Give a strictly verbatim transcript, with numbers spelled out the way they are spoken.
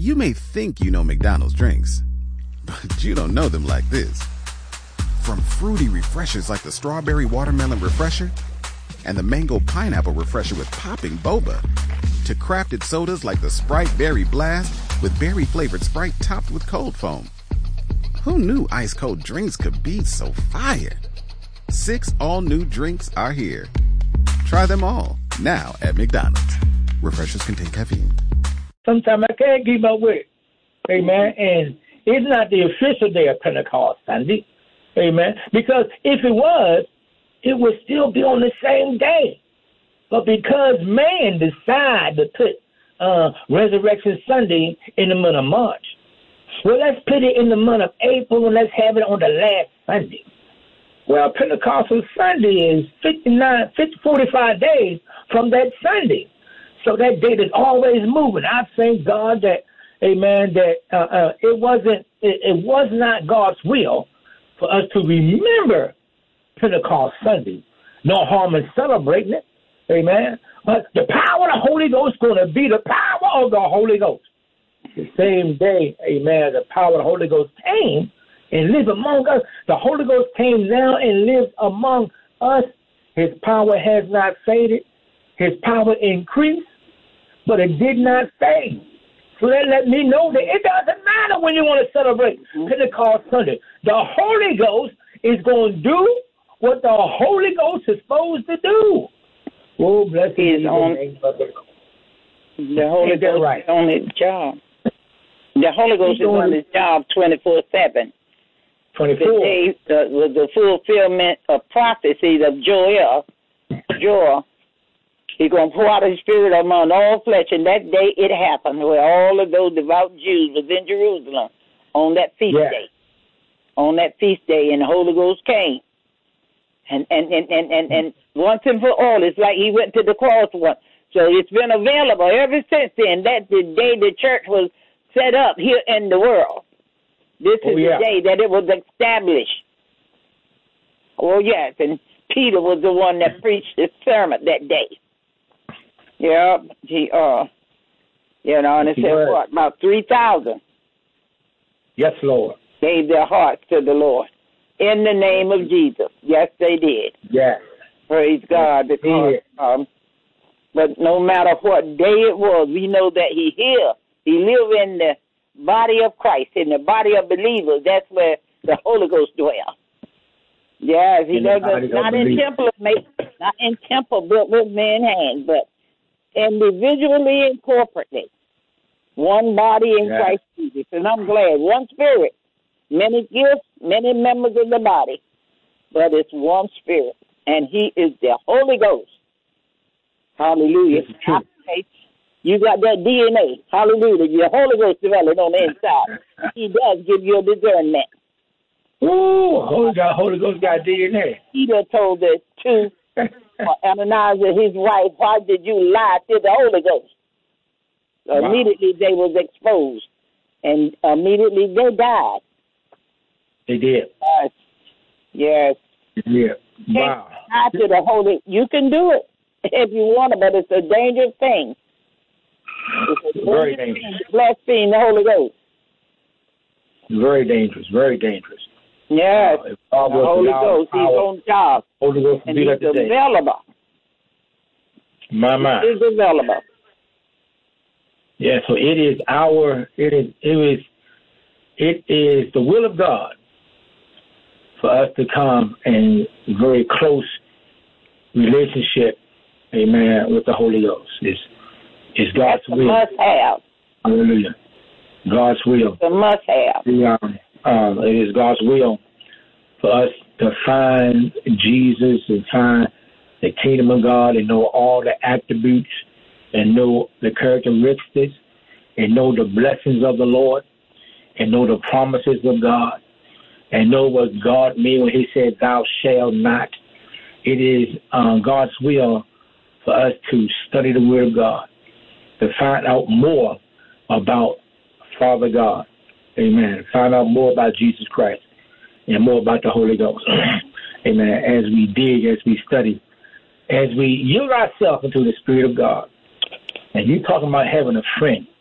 You may think you know McDonald's drinks, but you don't know them like this. From fruity refreshers like the Strawberry Watermelon Refresher and the Mango Pineapple Refresher with popping boba, to crafted sodas like the Sprite Berry Blast with berry-flavored Sprite topped with cold foam. Who knew ice-cold drinks could be so fire? Six all-new drinks are here. Try them all, now at McDonald's. Refreshers contain caffeine. Sometimes I can't keep up with it. Amen. And it's not the official day of Pentecost Sunday. Amen. Because if it was, it would still be on the same day. But because man decided to put uh, Resurrection Sunday in the month of March, well, let's put it in the month of April and let's have it on the last Sunday. Well, Pentecostal Sunday is fifty-nine, fifty, forty-five days from that Sunday. So that date is always moving. I thank God that, amen, that uh, uh, it wasn't, it, it was not God's will for us to remember Pentecost Sunday. No harm in celebrating it. Amen. But the power of the Holy Ghost is going to be the power of the Holy Ghost. The same day, amen, the power of the Holy Ghost came and lived among us. The Holy Ghost came now and lived among us. His power has not faded. His power increased, but it did not fade. So that let me know that it doesn't matter when you want to celebrate Pentecost Sunday. The Holy Ghost is going to do what the Holy Ghost is supposed to do. Oh, bless his on name of the The Holy Ain't that Ghost right? is on his job. The Holy Ghost He's is on his job twenty-four seven. twenty-four. The day uh, was the fulfillment of prophecies of Joel. Joel. He's going to pour out his spirit among all flesh. And that day it happened where all of those devout Jews was in Jerusalem on that feast Yes. day. On that feast day, and the Holy Ghost came. And and, and, and, and, and once and for all, it's like he went to the cross once. So it's been available ever since then. That's the day the church was set up here in the world. This is Oh, yeah. the day that it was established. Oh, yes, and Peter was the one that preached the sermon that day. Yeah, he, uh, you know, and it He said, was. what, about three thousand Yes, Lord. gave their hearts to the Lord in the name of Jesus. Yes, they did. Yes. Praise God. Because, um, but no matter what day it was, we know that he here. He live in the body of Christ, in the body of believers. That's where the Holy Ghost dwells. Yes, he In the body doesn't, of not in believers. temple made, not in temple built with man's hands, but individually and corporately. One body in Yes. Christ Jesus. And I'm glad. One spirit, many gifts, many members of the body, but it's one spirit. And he is the Holy Ghost. Hallelujah. This is true. You got that D N A. Hallelujah. Your Holy Ghost developed on the inside. He does give you a discernment. Ooh, Holy God, Holy Ghost got D N A. Peter told the two, uh, Ananias and his wife, why did you lie to the Holy Ghost? Wow. Immediately they was exposed. And immediately they died. They did. Yes. Yes. Yeah. Wow. Lie to the Holy. You can do it if you want to, but it's a dangerous thing. It's a Very dangerous dangerous. thing to blaspheme the Holy Ghost. Very dangerous. Very dangerous. Yes. Uh, if The God was Holy allowed Ghost, he's power, on job. Holy Ghost And be he's like today. available. My mind. He's available. Yeah. So it is our. It is. It is. It is the will of God for us to come in very close relationship, amen, with the Holy Ghost. It's, it's God's That's a will. must have. Hallelujah. God's will. It's a must have. The, um, um, it is God's will for us to find Jesus and find the kingdom of God and know all the attributes and know the characteristics and know the blessings of the Lord and know the promises of God and know what God means when he said, thou shalt not. It is um, God's will for us to study the word of God, to find out more about Father God. Amen. Find out more about Jesus Christ and more about the Holy Ghost. Amen. As we dig, as we study, as we yield ourselves into the Spirit of God. And you're talking about having a friend.